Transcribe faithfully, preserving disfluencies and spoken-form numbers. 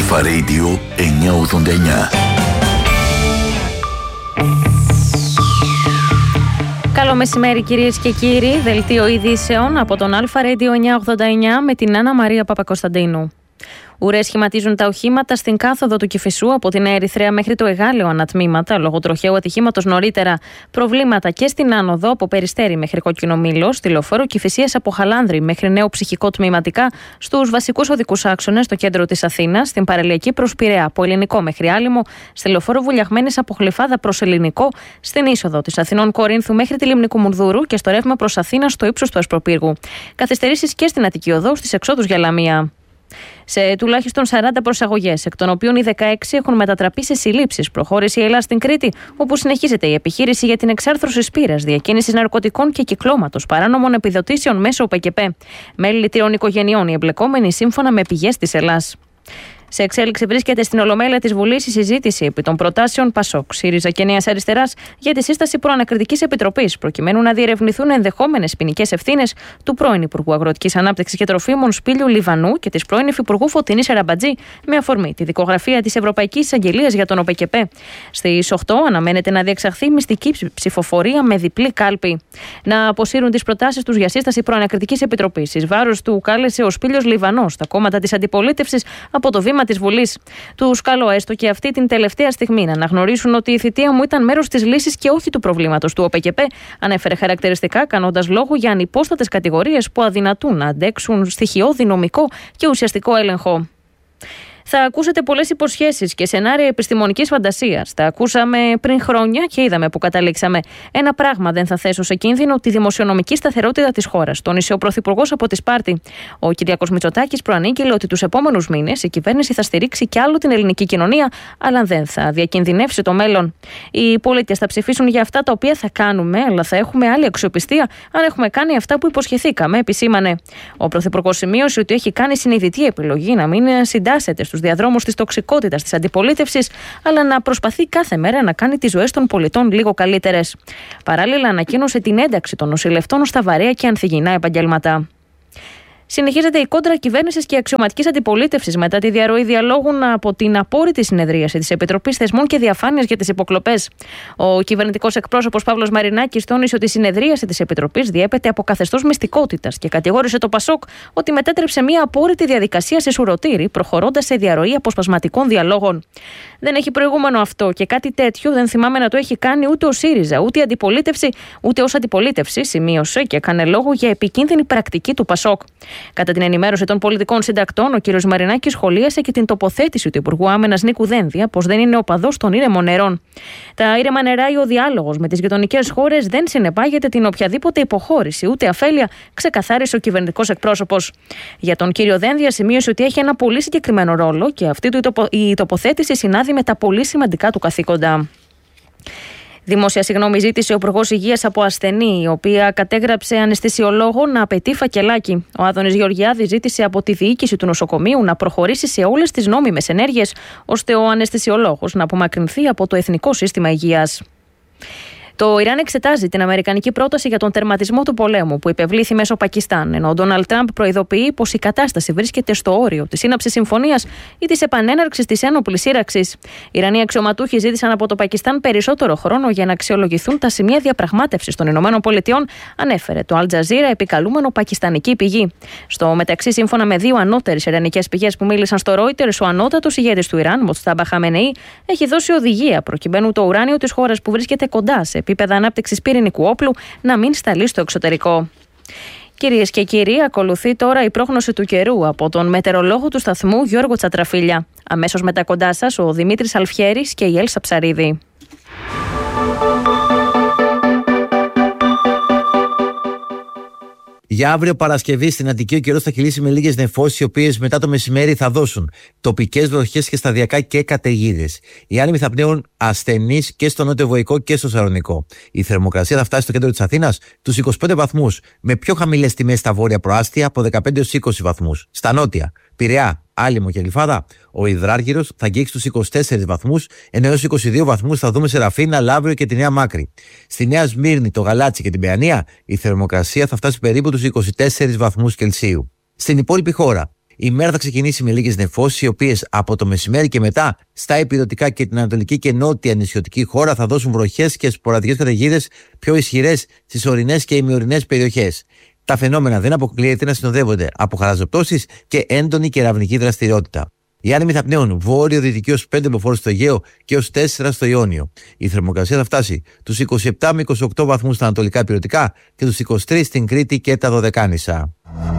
Αλφα Radio εννιακόσια ογδόντα εννιά. Καλό μεσημέρι κυρίες και κύριοι, δελτίο ειδήσεων από τον Αλφα Radio εννιακόσια ογδόντα εννιά με την Άννα Μαρία Παπακοσταντίνου. Ουρές σχηματίζουν τα οχήματα στην κάθοδο του Κηφισού από την Ερυθρέα μέχρι το Εγάλεο ανατμήματα λόγω τροχαίου ατυχήματος νωρίτερα. Προβλήματα και στην άνοδο από Περιστέρι μέχρι Κόκκινο Μήλο, στη λεωφόρο Κηφισίας από Χαλάνδρη μέχρι Νέο Ψυχικό τμηματικά, στους βασικούς οδικούς άξονες στο κέντρο της Αθήνας, στην παραλιακή προς Πειραιά από Ελληνικό μέχρι Άλυμο, στη λεωφόρο Βουλιαγμένης από Γλυφάδα προς Ελληνικό, στην είσοδο της Αθηνών Κορίνθου μέχρι τη Λίμνη Κουμουνδούρου και στο ρεύμα προς Αθήνα στο ύψος του Ασπροπύργου. Καθυστερήσεις και στην Αττική Οδό στις εξόδους για Λαμία. Σε τουλάχιστον σαράντα προσαγωγές, εκ των οποίων οι δεκαέξι έχουν μετατραπεί σε συλλήψεις, προχώρησε η Ελλάδα στην Κρήτη, όπου συνεχίζεται η επιχείρηση για την εξάρθρωση σπήρας, διακίνησης ναρκωτικών και κυκλώματος παράνομων επιδοτήσεων μέσω ΟΠΕΚΕΠΕ. Μέλη τριών οικογενειών οι εμπλεκόμενοι σύμφωνα με πηγές της Ελλάς. Σε εξέλιξη βρίσκεται στην Ολομέλεια της Βουλής η συζήτηση επί των προτάσεων ΠΑΣΟΚ, ΣΥΡΙΖΑ και Νέας Αριστεράς για τη σύσταση προανακριτικής επιτροπής, προκειμένου να διερευνηθούν ενδεχόμενες ποινικές ευθύνες του πρώην Υπουργού Αγροτικής Ανάπτυξης και Τροφίμων Σπύλιου Λιβανού και της πρώην Υφυπουργού Φωτεινής Σαραμπατζή, με αφορμή τη δικογραφία της Ευρωπαϊκής Εισαγγελίας για τον ΟΠΕΚΕΠΕ. Στις οκτώ αναμένεται να διεξαχθεί μυστική ψηφοφορία με διπλή κάλπη. Να αποσύρουν τις προτάσεις τους για σύσταση προανακριτικής επιτροπής εις βάρος του κάλεσε ο Σπύλιος Λιβανός στα κόμματα της αντιπολίτευσης από το βήμα της Βουλής. Τους καλώ έστω και αυτή την τελευταία στιγμή να αναγνωρίσουν ότι η θητεία μου ήταν μέρος της λύσης και όχι του προβλήματος του ΟΠΕΚΕΠΕ, ανέφερε χαρακτηριστικά, κάνοντας λόγο για ανυπόστατες κατηγορίες που αδυνατούν να αντέξουν στοιχειώδη νομικό και ουσιαστικό έλεγχο. Θα ακούσετε πολλές υποσχέσεις και σενάρια επιστημονικής φαντασίας. Τα ακούσαμε πριν χρόνια και είδαμε που καταλήξαμε. Ένα πράγμα δεν θα θέσω σε κίνδυνο: τη δημοσιονομική σταθερότητα της χώρας, τόνισε ο Πρωθυπουργός από τη Σπάρτη. Ο Κυριάκος Μητσοτάκης προανήγγειλε ότι τους επόμενους μήνες η κυβέρνηση θα στηρίξει κι άλλο την ελληνική κοινωνία, αλλά δεν θα διακινδυνεύσει το μέλλον. Οι πολίτες θα ψηφίσουν για αυτά τα οποία θα κάνουμε, αλλά θα έχουμε άλλη αξιοπιστία αν έχουμε κάνει αυτά που υποσχεθήκαμε, επισήμανε. Ο Πρωθυπουργός σημείωσε ότι έχει κάνει συνειδητή επιλογή να μην συντάσσεται στους διαδρόμους της τοξικότητας της αντιπολίτευσης, αλλά να προσπαθεί κάθε μέρα να κάνει τις ζωές των πολιτών λίγο καλύτερες. Παράλληλα, ανακοίνωσε την ένταξη των νοσηλευτών στα βαρέα και ανθυγιεινά επαγγέλματα. Συνεχίζεται η κόντρα κυβέρνησης και αξιωματικής αντιπολίτευσης μετά τη διαρροή διαλόγων από την απόρριτη συνεδρίαση της Επιτροπής Θεσμών και Διαφάνειας για τις υποκλοπές. Ο κυβερνητικός εκπρόσωπος Παύλος Μαρινάκης τόνισε ότι η συνεδρίαση της Επιτροπής διέπεται από καθεστώς μυστικότητας και κατηγόρησε το ΠΑΣΟΚ ότι μετέτρεψε μια απόρριτη διαδικασία σε σουρωτήρι, προχωρώντας σε διαρροή αποσπασματικών διαλόγων. Δεν έχει προηγούμενο αυτό και κάτι τέτοιο δεν θυμάμαι να το έχει κάνει ούτε ο ΣΥΡΙΖΑ, ούτε η αντιπολίτευση, ούτε ως αντιπολίτευση, σημείωσε και έκανε λόγο για επικίνδυνη πρακτική του ΠΑΣΟΚ. Κατά την ενημέρωση των πολιτικών συντακτών, ο κ. Μαρινάκης σχολίασε και την τοποθέτηση του Υπουργού Άμυνας Νίκου Δένδια πως δεν είναι οπαδός των ήρεμων νερών. Τα ήρεμα νερά ή ο διάλογος με τις γειτονικές χώρες δεν συνεπάγεται την οποιαδήποτε υποχώρηση ούτε αφέλεια, ξεκαθάρισε ο κυβερνητικός εκπρόσωπος. Για τον κ. Δένδια σημείωσε ότι έχει ένα πολύ συγκεκριμένο ρόλο και αυτή του η τοποθέτηση συνάδει με τα πολύ σημαντικά του καθήκοντα. Δημόσια συγγνώμη ζήτησε ο Υπουργός Υγείας από ασθενή, η οποία κατέγραψε αναισθησιολόγο να απαιτεί φακελάκι. Ο Άδωνης Γεωργιάδης ζήτησε από τη διοίκηση του νοσοκομείου να προχωρήσει σε όλες τις νόμιμες ενέργειες, ώστε ο αναισθησιολόγος να απομακρυνθεί από το Εθνικό Σύστημα Υγείας. Το Ιράν εξετάζει την αμερικανική πρόταση για τον τερματισμό του πολέμου που υπευλήθη μέσω Πακιστάν, ενώ ο Ντόναλντ Τραμπ προειδοποιεί πως η κατάσταση βρίσκεται στο όριο της σύναψης συμφωνίας ή της επανέναρξης της ένοπλης σύραξης. Οι Ιρανοί αξιωματούχοι ζήτησαν από το Πακιστάν περισσότερο χρόνο για να αξιολογηθούν τα σημεία διαπραγμάτευσης των ΗΠΑ, ανέφερε το Αλ Τζαζίρα επικαλούμενο πακιστανική πηγή. Στο μεταξύ, σύμφωνα με δύο ανώτερες ιρανικές πηγές που μίλησαν στο Reuters, ο ανώτατος ηγέτης του Ιράν, Μοστάμπα Χαμενεή, έχει δώσει οδηγία προκειμένου το ουράνιο της χώρας που βρίσκεται κοντά σε επίπεδα ανάπτυξης πυρηνικού όπλου να μην σταλεί στο εξωτερικό. Κυρίες και κύριοι, ακολουθεί τώρα η πρόγνωση του καιρού από τον μετεωρολόγο του σταθμού Γιώργο Τσατραφίλια. Αμέσως μετά κοντά σας ο Δημήτρης Αλφιέρης και η Έλσα Ψαρίδη. Για αύριο Παρασκευή στην Αττική ο καιρός θα κυλήσει με λίγες νεφώσεις, οι οποίες μετά το μεσημέρι θα δώσουν τοπικές βροχές και σταδιακά και καταιγίδες. Οι άνεμοι θα πνέουν ασθενείς και στο νότιο-βοϊκό και στο Σαλονικό. Η θερμοκρασία θα φτάσει στο κέντρο της Αθήνας τους είκοσι πέντε βαθμούς, με πιο χαμηλές τιμές στα βόρεια προάστια από δεκαπέντε έως είκοσι βαθμούς. Στα νότια, Πειραιά, Άλυμο και Γλυφάδα, ο υδράργυρος θα αγγίξει τους είκοσι τέσσερις βαθμούς, ενώ έως είκοσι δύο βαθμούς θα δούμε σε Ραφίνα, Λαύριο και τη Νέα Μάκρη. Στη Νέα Σμύρνη, το Γαλάτσι και την Παιανία, η θερμοκρασία θα φτάσει περίπου τους είκοσι τέσσερις βαθμούς Κελσίου. Στην υπόλοιπη χώρα, Η μέρα θα ξεκινήσει με λίγες νεφώσεις, οι οποίες από το μεσημέρι και μετά στα ηπειρωτικά και την ανατολική και νότια νησιωτική χώρα θα δώσουν βροχές και σποραδικές καταιγίδες πιο ισχυρές στις ορεινές και ημιορεινές περιοχές. Τα φαινόμενα δεν αποκλείεται να συνοδεύονται από χαλαζοπτώσεις και έντονη κεραυνική δραστηριότητα. Οι άνεμοι θα πνέουν βόρειο-δυτική ως πέντε μποφόρ στο Αιγαίο και ως τέσσερα στο Ιόνιο. Η θερμοκρασία θα φτάσει τους είκοσι επτά με είκοσι οκτώ βαθμούς στα ανατολικά ηπειρωτικά και τους είκοσι τρεις στην Κρήτη και τα Δωδεκάνησα.